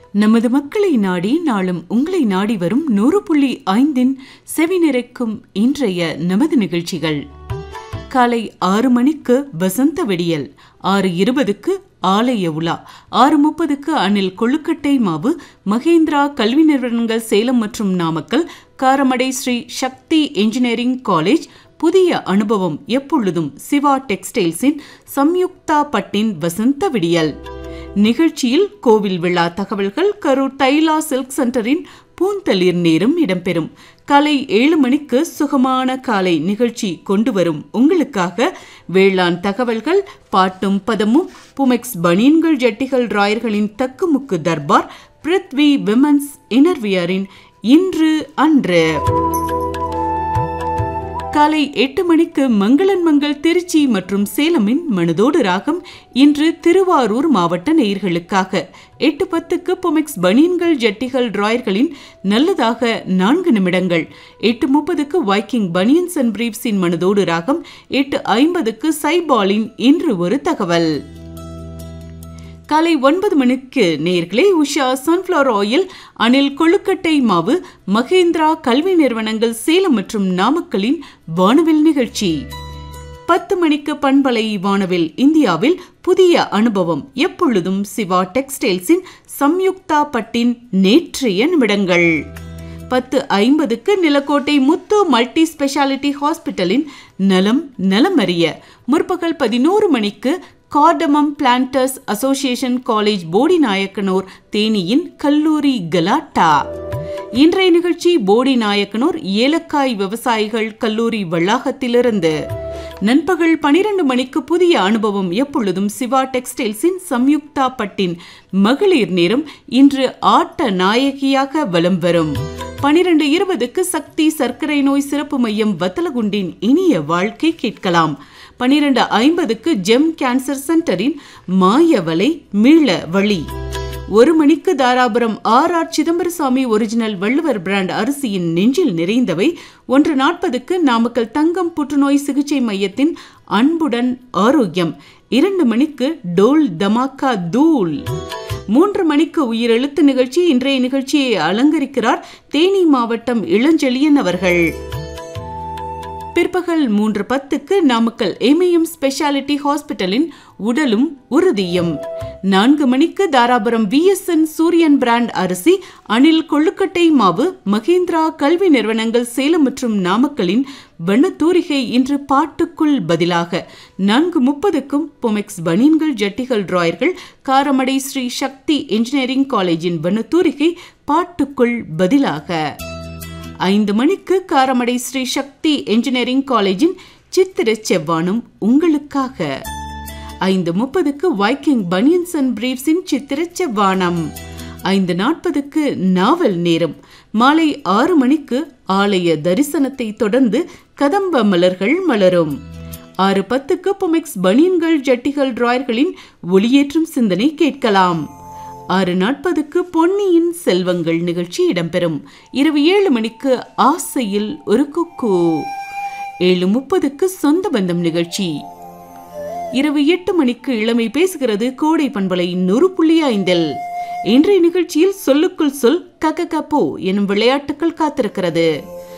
நமது மக்களை நாடி நாளும் உங்களை நாடி வரும் 100.5 செவி நிறைக்கும் இன்றைய நமது நிகழ்ச்சிகள். காலை 6 மணிக்கு வசந்த வெடியல், 6:20க்கு ஆலய உலா, 6:30க்கு அணில் கொழுக்கட்டை மாவு, மகேந்திரா கல்வி நிறுவனங்கள் சேலம் மற்றும் நாமக்கல், காரமடை ஸ்ரீ சக்தி என்ஜினியரிங் காலேஜ், புதிய அனுபவம் எப்பொழுதும் சிவா டெக்ஸ்டைல்ஸின் சம்யுக்தா பட்டின் வசந்த விடியல். நிகழ்ச்சியில் கோவில் விழா தகவல்கள், கரூர் தைலா சில்க் சென்டரின் பூந்தளிர் நேரம் இடம்பெறும். காலை 7 மணிக்கு சுகமான காலை நிகழ்ச்சி கொண்டு வரும் உங்களுக்காக வேளாண் தகவல்கள், பாட்டும் பதமும், புமெக்ஸ் பனியன்கள் ஜட்டிகள் ராயர்களின் தக்குமுக்கு தர்பார், பிருத்வி விமன்ஸ் இன்னர்வியரின் இன்று அன்று. காலை 8 மணிக்கு மங்களன் மங்கள் திருச்சி மற்றும் சேலமின் மனதோடு ராகம். இன்று திருவாரூர் மாவட்ட நேயர்களுக்காக 8:10க்கு புமெக்ஸ் பனியன்கள் ஜட்டிகள் ராயர்களின் நல்லதாக 4 நிமிடங்கள், 8:30க்கு வைக்கிங் பனியன்ஸ் அண்ட் பிரீப்ஸின் மனதோடு ராகம், 8:50க்கு சைபாலின் இன்று ஒரு தகவல். காலை 9 மணிக்கு நேயர்களே உஷா சன்ஃப்ளவர் ஆயில், அணில் கொழுக்கட்டை மாவு, மகேந்திரா கல்வி நிறுவனங்கள் சேலம் மற்றும் நாமக்கலின் வானவில் நிகழ்ச்சி. 10 மணிக்கு பண்பலை வானவில், இந்தியாவில் புதிய அனுபவம் எப்பொழுதும் சிவா டெக்ஸ்டைல்ஸின் சம்யுக்தா பட்டின் நேற்றைய நிமிடங்கள். 10:50க்கு நிலக்கோட்டை முத்து மல்டி ஸ்பெஷாலிட்டி ஹாஸ்பிட்டலின் நலம் நலமறிய. முற்பகல் 11 மணிக்கு கார்டமம் பிளான்டர்ஸ் அசோசியேஷன் காலேஜ் போடி நாயக்கனூர் தேனியின் கல்லூரி கலாட்டா. இன்றைய நிகழ்ச்சி போடி நாயக்கனூர் ஏலக்காய் விவசாயிகள் கல்லூரி வளாகத்திலிருந்து. நண்பகல் 12 மணிக்கு புதிய அனுபவம் எப்பொழுதும் சிவா டெக்ஸ்டைல்ஸின் சம்யுக்தா பட்டின் மகளிர் நேரம் இன்று ஆட்ட நாயகியாக வலம் வரும். 12:20க்கு சக்தி சர்க்கரை நோய் சிறப்பு மையம் வத்தலகுண்டின் இனிய வாழ்க்கை கேட்கலாம். 12:50க்கு ஜெம் கேன்சர் சென்டரின் மாயவலை மீள வழி. 1 மணிக்கு Dharapuram R Chidambarasamy original Valluvar brand அரிசியின் நெஞ்சில் நிறைந்தவை. 1:40க்கு நாமக்கல் தங்கம் புற்றுநோய் சிகிச்சை மையத்தின் அன்புடன் ஆரோக்கியம். 2 மணிக்கு டோல் தமாக்கா தூள். 3 மணிக்கு உயிரெழுத்து நிகழ்ச்சி. இன்றைய நிகழ்ச்சியை அலங்கரிக்கிறார் தேனி மாவட்டம் இளஞ்செழியன் அவர்கள். பிற்பகல் 3:10க்கு நாமக்கல் எம்ஏஎம் ஸ்பெஷாலிட்டி ஹாஸ்பிட்டலின் உடலும் உறுதியும். 4 மணிக்கு தாராபுரம் விஎஸ்என் சூரியன் பிராண்ட் அரிசி, அணில் கொழுக்கட்டை மாவு, மகேந்திரா கல்வி நிறுவனங்கள் சேலம் மற்றும் நாமக்கலின் வண்ணத்தூரிகை இன்று பாட்டுக்குள் பதிலாக. 4:30க்கும் புமெக்ஸ் பனியன்கள் ஜட்டிகள் ராயர்கள், காரமடை ஸ்ரீ சக்தி என்ஜினியரிங் காலேஜின் வண்ணத்தூரிகை பாட்டுக்குள் பதிலாக. 5 மணிக்கு காரமடை ஸ்ரீ சக்தி என்ஜினியரிங் காலேஜின் சித்திர செவ்வானம் உங்களுக்காக. 5:30க்கு வைக்கிங் பனியன்ஸ் அண்ட் பிரீப்ஸின் சித்திர செவ்வானம். 5:40க்கு நாவல் நேரம். மாலை 6 மணிக்கு ஆலய தரிசனத்தை தொடர்ந்து கதம்ப மலர்கள் மலரும். 6:10க்கு புமெக்ஸ் பனியன்கள் ஜட்டிகள் ராயர்களின் ஒளியேற்றும் சிந்தனை கேட்கலாம். 6:40க்கு பொன்னியின் செல்வங்கள் நிகழ்ச்சி இடம்பெறும். இரவு 7 மணிக்கு ஆசையில் ஒரு குக்கு. 7:30க்கு சொந்த பந்தம் நிகழ்ச்சி. இரவு 8 மணிக்கு இளமை பேசுகிறது கோடை பண்பலை 100.5. இன்றைய நிகழ்ச்சியில் சொல்லுக்குள் சொல் கக்கப்போ எனும் விளையாட்டுகள் காத்திருக்கிறது.